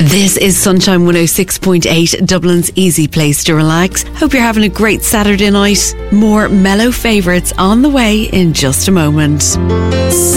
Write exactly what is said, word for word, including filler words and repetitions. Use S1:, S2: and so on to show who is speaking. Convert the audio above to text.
S1: This is Sunshine one oh six point eight, Dublin's easy place to relax. Hope you're having a great Saturday night. More mellow favourites on the way in just a moment.